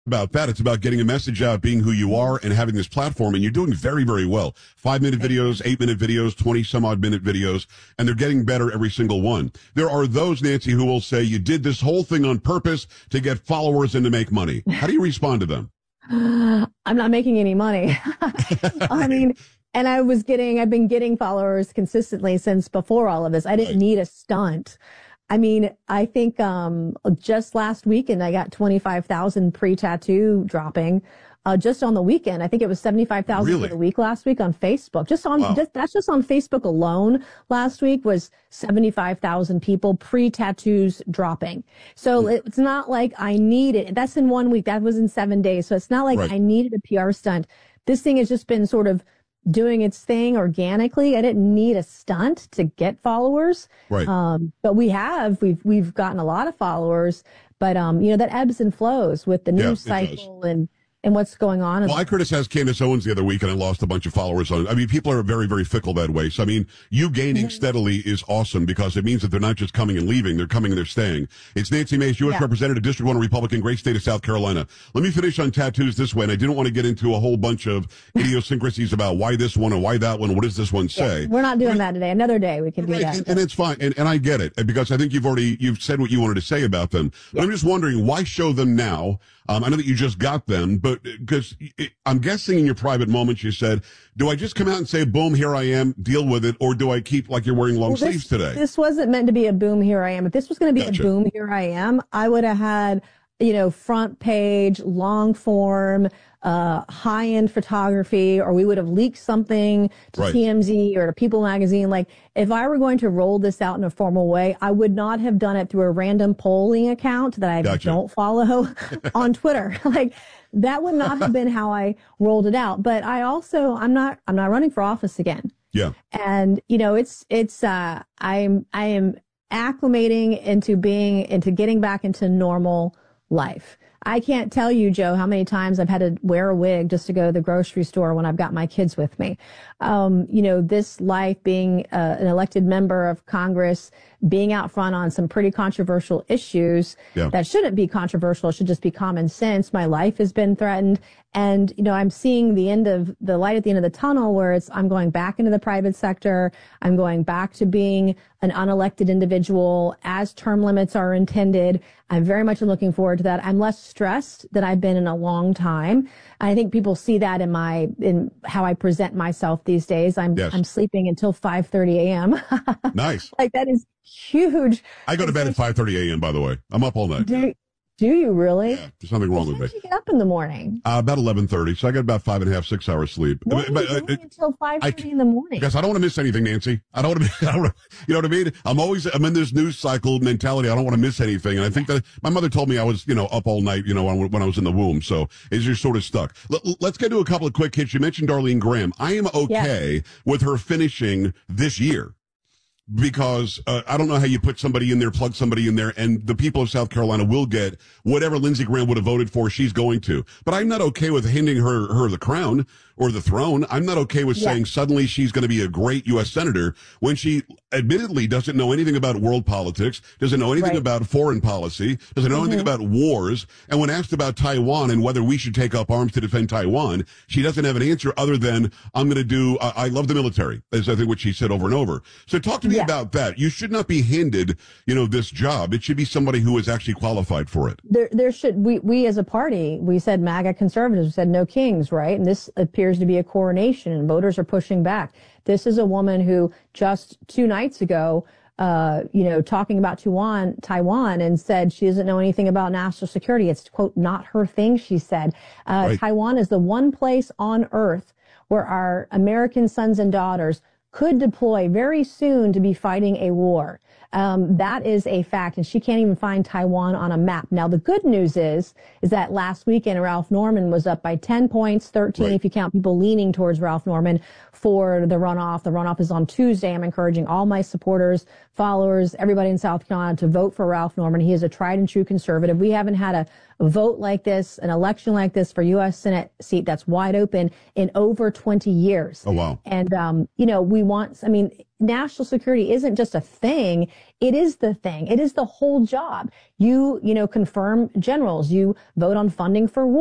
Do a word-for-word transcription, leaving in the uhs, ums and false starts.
about that. It's about getting a message out, being who you are, and having this platform. And you're doing very, very well. Five minute videos, eight minute videos, twenty some odd minute videos, and they're getting better every single one. There are those, Nancy, who will say you did this whole thing on purpose to get followers and to make money. How do you respond to them? I'm not making any money. I mean, and I was getting, I've been getting followers consistently since before all of this. I didn't right. need a stunt. I mean, I think um, just last weekend, I got twenty-five thousand pre-tattoo dropping. Uh, just on the weekend, I think it was seventy-five thousand really? for the week last week on Facebook. Just on, wow. just, that's just on Facebook alone. Last week was seventy-five thousand people pre-tattoos dropping. So mm. it's not like I need it. That's in one week. That was in seven days. So it's not like right. I needed a P R stunt. This thing has just been sort of doing its thing organically. I didn't need a stunt to get followers. Right. Um, but we have, we've, we've gotten a lot of followers, but, um, you know, that ebbs and flows with the news yeah, cycle and, and what's going on. Well, I criticized Candace Owens the other week, and I lost a bunch of followers on it. I mean, people are very, very fickle that way. So, I mean, you gaining mm-hmm. steadily is awesome because it means that they're not just coming and leaving. They're coming and they're staying. It's Nancy Mace, U S Yeah. Representative, District one Republican, great state of South Carolina. Let me finish on tattoos this way, and I didn't want to get into a whole bunch of idiosyncrasies about why this one or why that one. What does this one say? Yeah, we're not doing that today. Another day we can do right, that. And, and it's fine. And, and I get it because I think you've already, you've said what you wanted to say about them. Yeah. But I'm just wondering, why show them now? Um, I know that you just got them, but because I'm guessing in your private moments you said, do I just come out and say, boom, here I am, deal with it, or do I keep like you're wearing long well, this, sleeves today? This wasn't meant to be a boom, here I am. If this was going to be gotcha. a boom, here I am, I would have had, you know, front page, long form, uh, high end photography, or we would have leaked something to right. T M Z or to People magazine. Like, if I were going to roll this out in a formal way, I would not have done it through a random polling account that I gotcha. don't follow on Twitter. Like, that would not have been how I rolled it out. But I also, I'm not, I'm not running for office again. Yeah. And, you know, it's, it's, uh, I'm, I am acclimating into being, into getting back into normal life. I can't tell you, Joe, how many times I've had to wear a wig just to go to the grocery store when I've got my kids with me. Um, you know, this life, being uh, an elected member of Congress, being out front on some pretty controversial issues yeah. that shouldn't be controversial, it should just be common sense. My life has been threatened. And, you know, I'm seeing the end of the light at the end of the tunnel where it's, I'm going back into the private sector. I'm going back to being an unelected individual as term limits are intended. I'm very much looking forward to that. I'm less stressed than I've been in a long time. I think people see that in my, in how I present myself these days. I'm, yes. I'm sleeping until five thirty a.m. Nice. Like, that is huge. I go to bed at five thirty a.m., by the way. I'm up all night. Do, do you really? Yeah, there's nothing wrong with me. When do you get up in the morning? Uh, about eleven thirty. So I get about five and a half, six hours sleep. What are but, you doing uh, until five thirty in the morning? Because I don't want to miss anything, Nancy. I don't want to, I don't want to, you know what I mean? I'm always, I'm in this news cycle mentality. I don't want to miss anything. And I think that my mother told me I was, you know, up all night, you know, when, when I was in the womb. So it's just sort of stuck. Let, let's get to a couple of quick hits. You mentioned Darlene Graham. I am okay yeah. with her finishing this year. Because uh, I don't know how you put somebody in there, plug somebody in there, and the people of South Carolina will get whatever Lindsey Graham would have voted for, she's going to. But I'm not okay with handing her, her the crown or the throne. I'm not okay with yeah. saying suddenly she's going to be a great U S senator when she admittedly doesn't know anything about world politics, doesn't know anything right. about foreign policy, doesn't know mm-hmm. anything about wars. And when asked about Taiwan and whether we should take up arms to defend Taiwan, she doesn't have an answer other than, I'm going to do, uh, I love the military, is I think what she said over and over. So talk to me yeah. about that. You should not be handed, you know, this job. It should be somebody who is actually qualified for it. There, there should, we, we as a party, we said MAGA conservatives, we said no kings, right? And this appears to be a coronation and voters are pushing back. This is a woman who just two nights ago, uh, you know, talking about Taiwan, Taiwan and said she doesn't know anything about national security. It's, quote, not her thing, she said. Uh, right. Taiwan is the one place on earth where our American sons and daughters could deploy very soon to be fighting a war. Um, that is a fact, and she can't even find Taiwan on a map. Now, the good news is, is that last weekend, Ralph Norman was up by ten points, thirteen right. if you count people leaning towards Ralph Norman for the runoff. The runoff is on Tuesday. I'm encouraging all my supporters, followers, everybody in South Carolina to vote for Ralph Norman. He is a tried and true conservative. We haven't had a, vote like this, an election like this for U S Senate seat that's wide open in over twenty years. Oh, wow. And, um, you know, we want, I mean, national security isn't just a thing. It is the thing. It is the whole job. You, you know, confirm generals. You vote on funding for war.